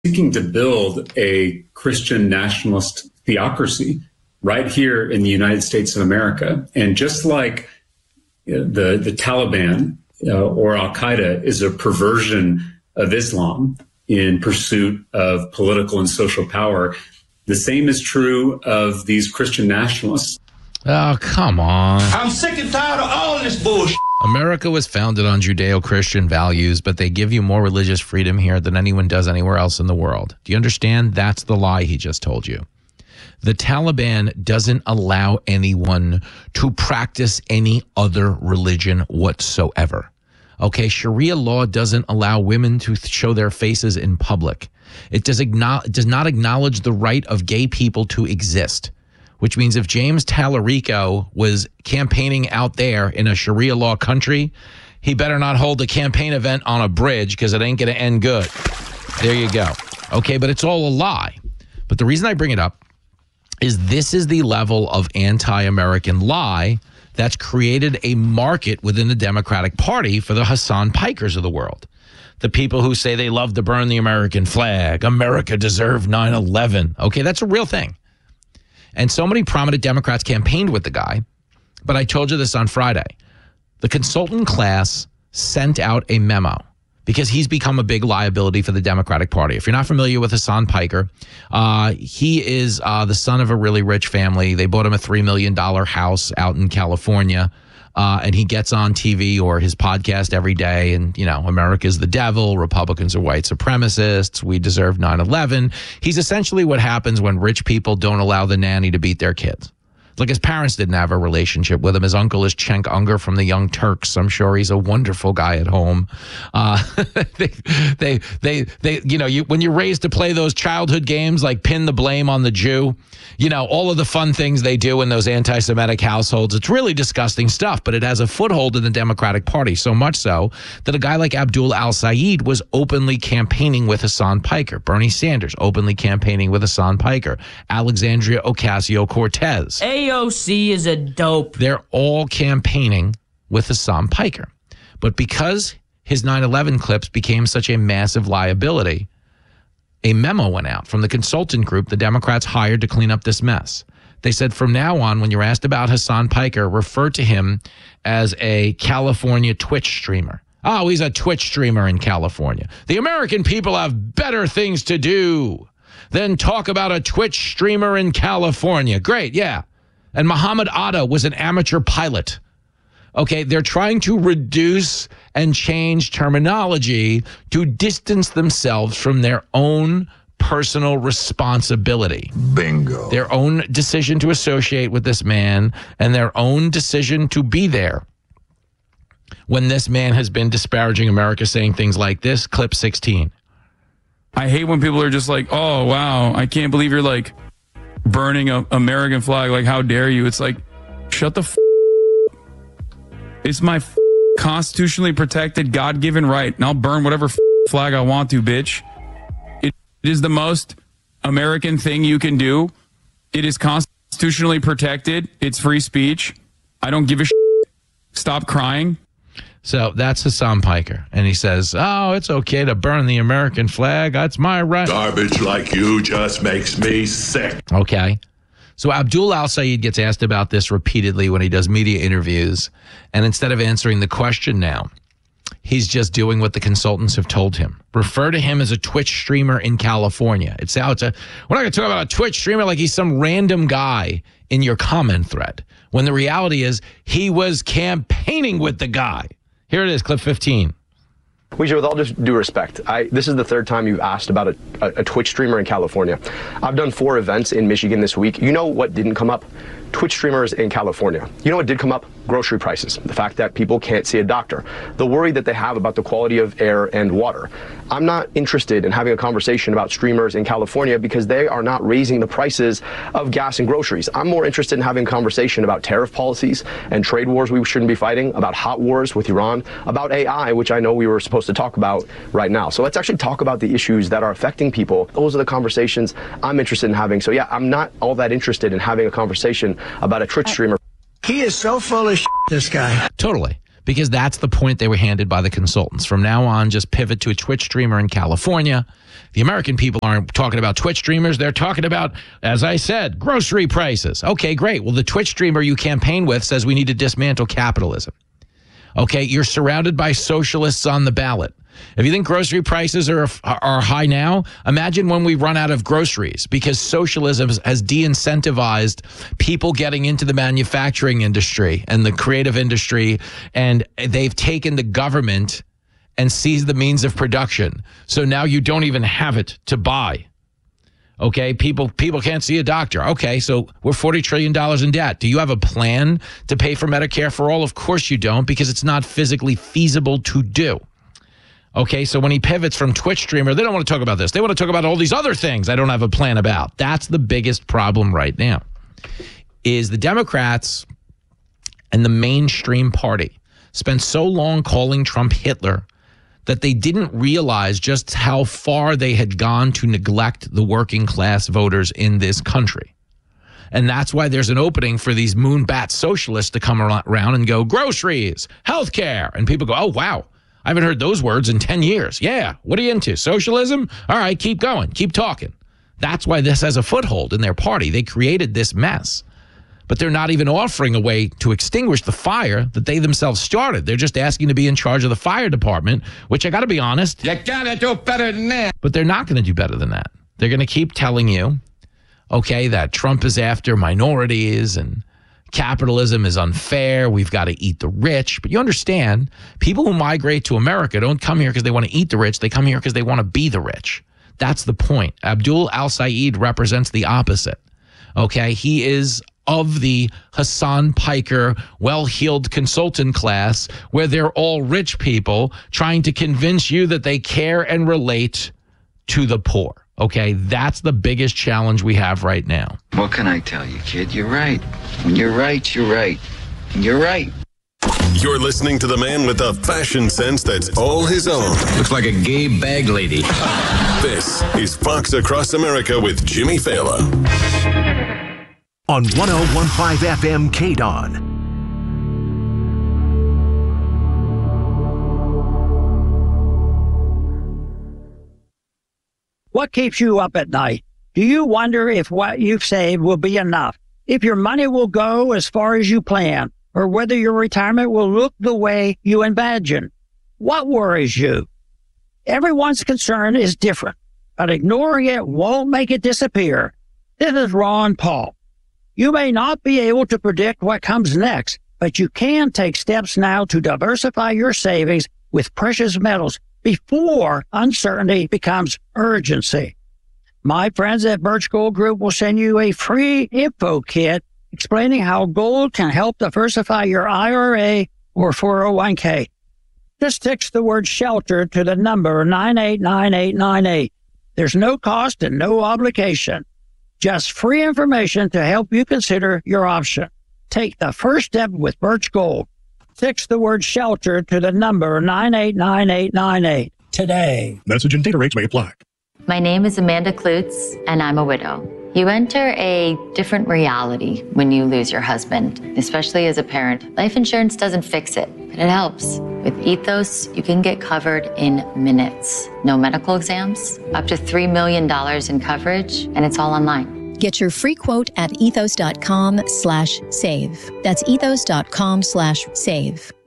seeking to build a Christian nationalist theocracy right here in the United States of America. And just like the Taliban or Al-Qaeda is a perversion of Islam in pursuit of political and social power, the same is true of these Christian nationalists. Oh, come on. I'm sick and tired of all this bullshit. America was founded on Judeo-Christian values, but they give you more religious freedom here than anyone does anywhere else in the world. Do you understand? That's the lie he just told you. The Taliban doesn't allow anyone to practice any other religion whatsoever. Okay, Sharia law doesn't allow women to show their faces in public. It does not acknowledge the right of gay people to exist, which means if James Tallarico was campaigning out there in a Sharia law country, he better not hold a campaign event on a bridge because it ain't going to end good. There you go. Okay, but it's all a lie. But the reason I bring it up is this is the level of anti-American lie that's created a market within the Democratic Party for the Hassan Pikers of the world. The people who say they love to burn the American flag. America deserved 9/11. Okay, that's a real thing. And so many prominent Democrats campaigned with the guy. But I told you this on Friday. The consultant class sent out a memo because he's become a big liability for the Democratic Party. If you're not familiar with Hassan Piker, he is the son of a really rich family. They bought him a $3 million house out in California. And he gets on TV or his podcast every day. And, you know, America's the devil. Republicans are white supremacists. We deserve 9/11. He's essentially what happens when rich people don't allow the nanny to beat their kids. Like his parents didn't have a relationship with him. His uncle is Cenk Unger from the Young Turks. I'm sure he's a wonderful guy at home. When you're raised to play those childhood games like pin the blame on the Jew, you know, all of the fun things they do in those anti-Semitic households, it's really disgusting stuff, but it has a foothold in the Democratic Party, so much so that a guy like Abdul al-Sayed was openly campaigning with Hassan Piker. Bernie Sanders openly campaigning with Hassan Piker. Alexandria Ocasio-Cortez. AOC is a dope. They're all campaigning with Hassan Piker. But because his 9/11 clips became such a massive liability, a memo went out from the consultant group the Democrats hired to clean up this mess. They said from now on, when you're asked about Hassan Piker, refer to him as a California Twitch streamer. Oh, he's a Twitch streamer in California. The American people have better things to do than talk about a Twitch streamer in California. Great, yeah. And Muhammad Atta was an amateur pilot. Okay, they're trying to reduce and change terminology to distance themselves from their own personal responsibility. Bingo. Their own decision to associate with this man and their own decision to be there when this man has been disparaging America, saying things like this. Clip 16. I hate when people are just like, oh, wow, I can't believe you're like burning a American flag. Like, how dare you? It's like, shut the f***. It's my constitutionally protected, God-given right, and I'll burn whatever flag I want to, bitch. It is the most American thing you can do. It is constitutionally protected. It's free speech. I don't give a Stop crying. So that's Hassan Piker. And he says, oh, it's okay to burn the American flag. That's my right. Garbage like you just makes me sick. Okay. So Abdul al-Sayed gets asked about this repeatedly when he does media interviews. And instead of answering the question now, he's just doing what the consultants have told him. Refer to him as a Twitch streamer in California. We're not going to talk about a Twitch streamer like he's some random guy in your comment thread, when the reality is he was campaigning with the guy. Here it is, clip 15. Weijia, with all due respect, this is the third time you've asked about a Twitch streamer in California. I've done 4 events in Michigan this week. You know what didn't come up? Twitch streamers in California. You know what did come up? Grocery prices. The fact that people can't see a doctor. The worry that they have about the quality of air and water. I'm not interested in having a conversation about streamers in California because they are not raising the prices of gas and groceries. I'm more interested in having a conversation about tariff policies and trade wars we shouldn't be fighting, about hot wars with Iran, about AI, which I know we were supposed to talk about right now. So let's actually talk about the issues that are affecting people. Those are the conversations I'm interested in having. So yeah, I'm not all that interested in having a conversation about a Twitch streamer. He is so full of shit, this guy. Totally. because that's the point they were handed by the consultants. From now on, just pivot to a Twitch streamer in California. The American people aren't talking about Twitch streamers. They're talking about, as I said, grocery prices. Okay, great. Well, the Twitch streamer you campaign with says we need to dismantle capitalism. Okay, you're surrounded by socialists on the ballot. If you think grocery prices are high now, imagine when we run out of groceries, because socialism has de-incentivized people getting into the manufacturing industry and the creative industry, and they've taken the government and seized the means of production. So now you don't even have it to buy. Okay, people can't see a doctor. Okay, so we're $40 trillion in debt. Do you have a plan to pay for Medicare for all? Of course you don't, because it's not physically feasible to do. Okay, so when he pivots from Twitch streamer, they don't want to talk about this. They want to talk about all these other things I don't have a plan about. That's the biggest problem right now, is the Democrats and the mainstream party spent so long calling Trump Hitler that they didn't realize just how far they had gone to neglect the working class voters in this country. And that's why there's an opening for these moonbat socialists to come around and go, groceries, healthcare. And people go, oh, wow, I haven't heard those words in 10 years. Yeah, what are you into? Socialism? All right, keep going, keep talking. That's why this has a foothold in their party. They created this mess. But they're not even offering a way to extinguish the fire that they themselves started. They're just asking to be in charge of the fire department, which I got to be honest, you gotta do better than that. but they're not going to do better than that. They're going to keep telling you, okay, that Trump is after minorities and capitalism is unfair. We've got to eat the rich. But you understand, people who migrate to America don't come here because they want to eat the rich. They come here because they want to be the rich. That's the point. Abdul al-Sayed represents the opposite. Okay, he is of the Hassan Piker, well-heeled consultant class, where they're all rich people trying to convince you that they care and relate to the poor. Okay, that's the biggest challenge we have right now. What can I tell you, kid? You're right. When you're right, you're right. And you're right. You're listening to the man with the fashion sense that's all his own. Looks like a gay bag lady. This is Fox Across America with Jimmy Fallon. On 1015 FM KDON. What keeps you up at night? Do you wonder if what you've saved will be enough? If your money will go as far as you plan? Or whether your retirement will look the way you imagine? What worries you? Everyone's concern is different, but ignoring it won't make it disappear. This is Ron Paul. You may not be able to predict what comes next, but you can take steps now to diversify your savings with precious metals before uncertainty becomes urgency. My friends at Birch Gold Group will send you a free info kit explaining how gold can help diversify your IRA or 401k. Just text the word SHELTER to the number 989898. There's no cost and no obligation. Just free information to help you consider your option. Take the first step with Birch Gold. Text the word SHELTER to the number 989898 today. Message and data rates may apply. My name is Amanda Klutz, and I'm a widow. You enter a different reality when you lose your husband, especially as a parent. Life insurance doesn't fix it, but it helps. With Ethos, you can get covered in minutes. No medical exams, up to $3 million in coverage, and it's all online. Get your free quote at ethos.com/save. That's ethos.com/save.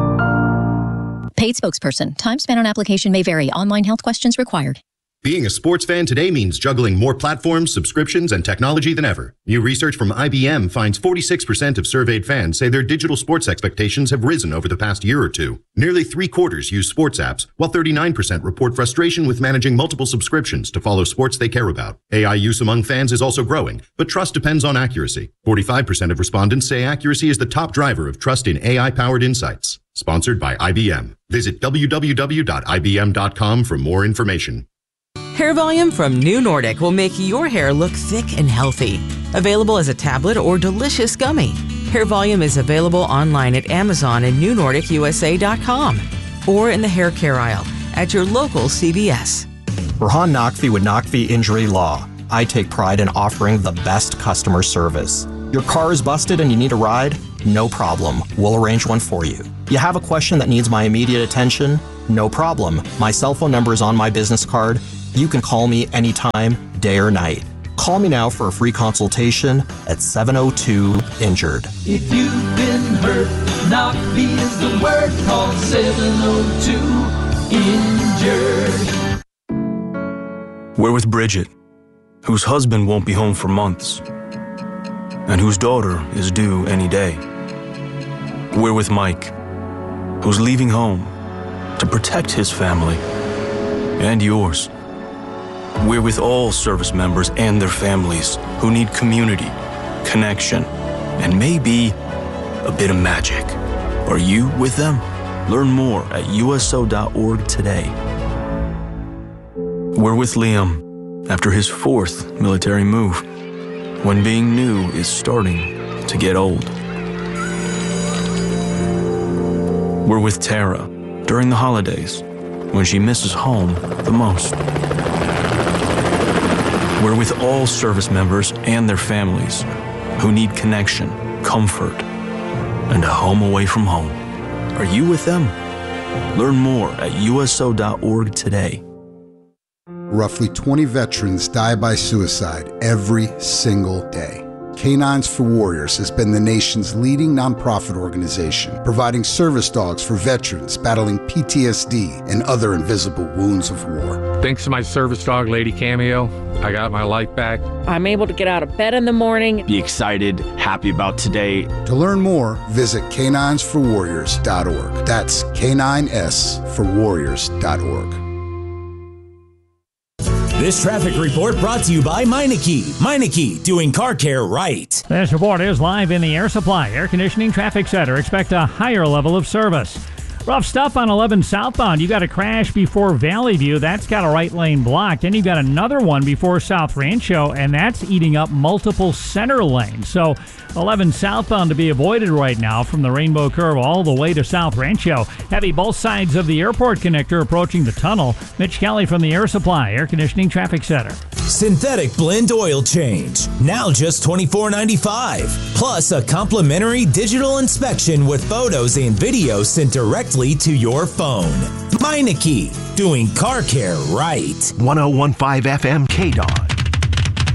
Paid spokesperson. Time spent on application may vary. Online health questions required. Being a sports fan today means juggling more platforms, subscriptions, and technology than ever. New research from IBM finds 46% of surveyed fans say their digital sports expectations have risen over the past year or two. Nearly 3/4 use sports apps, while 39% report frustration with managing multiple subscriptions to follow sports they care about. AI use among fans is also growing, but trust depends on accuracy. 45% of respondents say accuracy is the top driver of trust in AI-powered insights. Sponsored by IBM. Visit www.ibm.com for more information. Hair Volume from New Nordic will make your hair look thick and healthy. Available as a tablet or delicious gummy. Hair Volume is available online at Amazon and NewNordicUSA.com or in the hair care aisle at your local CVS. Rahan Naqvi with Naqvi Injury Law. I take pride in offering the best customer service. Your car is busted and you need a ride? No problem. We'll arrange one for you. You have a question that needs my immediate attention? No problem. My cell phone number is on my business card. You can call me anytime, day or night. Call me now for a free consultation at 702-INJURED. If you've been hurt, NOCV is the word. Call 702-INJURED. We're with Bridget, whose husband won't be home for months, and whose daughter is due any day. We're with Mike, who's leaving home to protect his family and yours. We're with all service members and their families who need community, connection, and maybe a bit of magic. Are you with them? Learn more at USO.org today. We're with Liam after his 4th military move, when being new is starting to get old. We're with Tara during the holidays, when she misses home the most. We're with all service members and their families who need connection, comfort, and a home away from home. Are you with them? Learn more at USO.org today. Roughly 20 veterans die by suicide every single day. Canines for Warriors has been the nation's leading nonprofit organization, providing service dogs for veterans battling PTSD and other invisible wounds of war. Thanks to my service dog, Lady Cameo, I got my life back. I'm able to get out of bed in the morning. Be excited, happy about today. To learn more, visit caninesforwarriors.org. That's caninesforwarriors.org. This traffic report brought to you by Meineke. Meineke, doing car care right. This report is live in the Air Supply Air Conditioning Traffic Center. Expect a higher level of service. Rough stuff on 11 southbound. You got a crash before Valley View. That's got a right lane blocked. Then you've got another one before South Rancho, and that's eating up multiple center lanes. So 11 southbound to be avoided right now from the Rainbow Curve all the way to South Rancho. Heavy both sides of the airport connector approaching the tunnel. Mitch Kelly from the Air Supply Air Conditioning Traffic Center. Synthetic blend oil change. Now just $24.95. Plus a complimentary digital inspection with photos and videos sent directly to your phone. Meineke, doing car care right. 1015 FM KDON.